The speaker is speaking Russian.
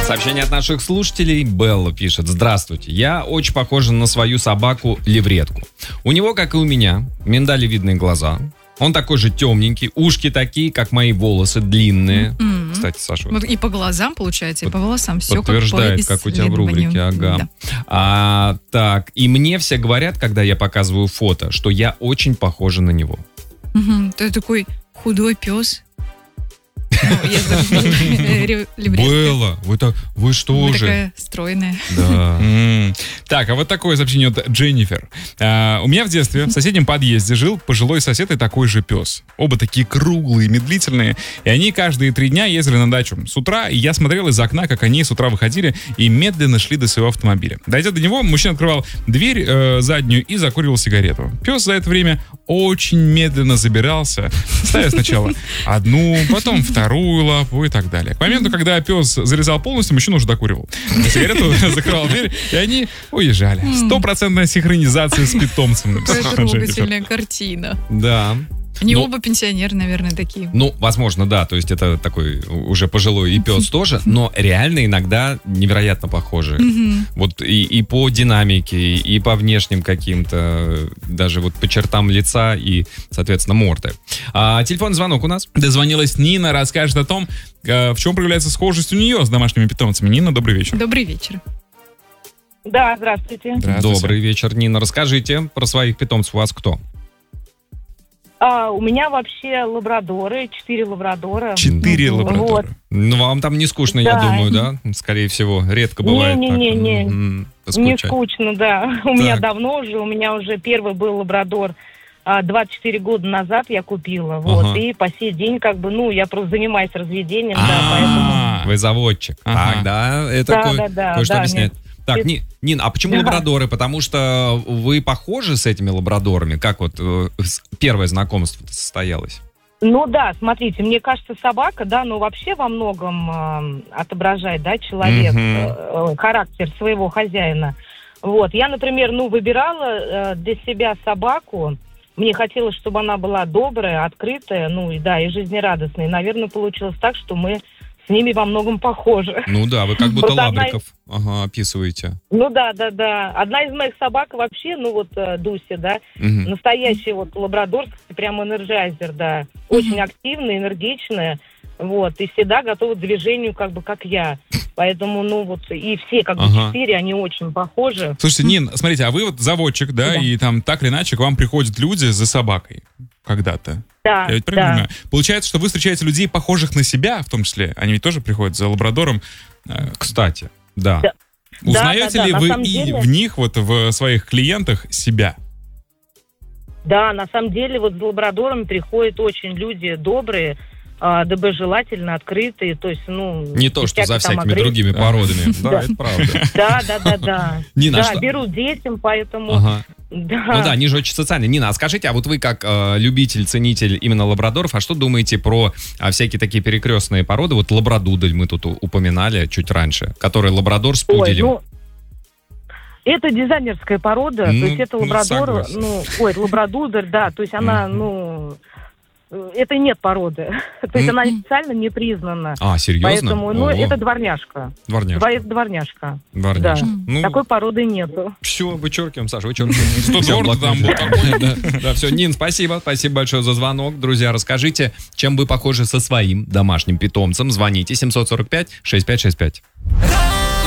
Сообщение от наших слушателей. Белла пишет: здравствуйте, я очень похожа на свою собаку Левретку. У него, как и у меня, миндалевидные глаза. Он такой же темненький, ушки такие, как мои волосы, длинные. Кстати, Саша... Вот и по глазам, получается, и по волосам. Все подтверждает, как у тебя в рубрике. Ага. Да. Так, и мне все говорят, когда я показываю фото, что я очень похожа на него. Ты такой худой пес. Белла, вы что Вы же? такая стройная. Да. Так, а вот такое сообщение от Дженнифер. У меня в детстве в соседнем подъезде жил пожилой сосед и такой же пес. Оба такие круглые, медлительные. И они каждые 3 дня ездили на дачу с утра, и я смотрел из окна, как они с утра выходили и медленно шли до своего автомобиля. Дойдя до него, мужчина открывал дверь заднюю и закуривал сигарету. Пес за это время очень медленно забирался, ставя сначала одну, потом вторую лапу и так далее. К моменту, когда пес залезал полностью, мужчина уже докуривал сигарету, закрывал дверь, и они уезжали. 100% синхронизация с питомцем. Какая трогательная картина. Да. Они оба пенсионеры, наверное, такие. Ну, возможно, да. То есть это такой уже пожилой и пес тоже, но реально иногда невероятно похожи. Вот и по динамике, и по внешним каким-то, даже вот по чертам лица и, соответственно, морды. Телефонный звонок у нас. Дозвонилась Нина, расскажет о том, в чем проявляется схожесть у нее с домашними питомцами. Нина, добрый вечер. Добрый вечер. Да, здравствуйте. Добрый вечер, Нина. Расскажите про своих питомцев. У вас кто? У меня вообще лабрадоры, 4 лабрадора. 4 лабрадора. Вот. Ну, вам там не скучно, я думаю, да? Скорее всего, редко бывает так. Не скучно, да. У меня давно уже, первый был лабрадор 24 года назад я купила, вот, и по сей день, я просто занимаюсь разведением, да, поэтому... Вы заводчик. Так, да, это кое-что объясняет. Так, Нин, а почему лабрадоры? Потому что вы похожи с этими лабрадорами? Как вот первое знакомство состоялось? Ну да, смотрите, мне кажется, собака, да, вообще во многом отображает, да, человек, характер своего хозяина. Вот, я, например, выбирала для себя собаку. Мне хотелось, чтобы она была добрая, открытая, и жизнерадостная. И, наверное, получилось так, что мы с ними во многом похожи. Ну да, вы как будто лабриков описываете. Ну да. Одна из моих собак вообще, Дуся, да, настоящий лабрадорский, прям энерджайзер, да. Очень активная, энергичная, и всегда готова к движению, как я. Поэтому, и все, 4, они очень похожи. Слушайте, Нин, смотрите, а вы вот заводчик, да, и там так или иначе к вам приходят люди за собакой когда-то. Да, я ведь правильно понимаю? Получается, что вы встречаете людей, похожих на себя, в том числе. Они ведь тоже приходят за лабрадором. Кстати, да. Узнаете ли вы в них, в своих клиентах, себя? Да, на самом деле, за лабрадорами приходят очень люди добрые, доброжелательно, открытые, то есть, не то, что за всякими другими породами. Да, это правда. Да. Нина, берут детям, поэтому... Да. Ну да, они же очень социальные. Нина, а скажите, а вот вы как любитель, ценитель именно лабрадоров, а что думаете про всякие такие перекрестные породы? Вот лабрадудель мы тут упоминали чуть раньше, который лабрадор с пуделем. Это дизайнерская порода, то есть это лабрадор, лабрадудель, да, то есть она, это нет породы. То есть она официально не признана. Серьезно? Поэтому, это дворняжка. Дворняжка. Да. Такой породы нету. Все, вычеркиваем, Саша, вычеркиваем. Да, все, Нин, спасибо. Спасибо большое за звонок. Друзья, расскажите, чем вы похожи со своим домашним питомцем. Звоните 745-6565.